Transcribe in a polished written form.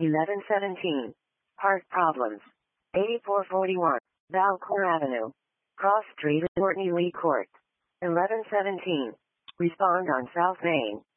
1117. Heart problems. 8441. Valcourt Avenue. Cross Street, Courtney Lee Court. 1117. Respond on South Main.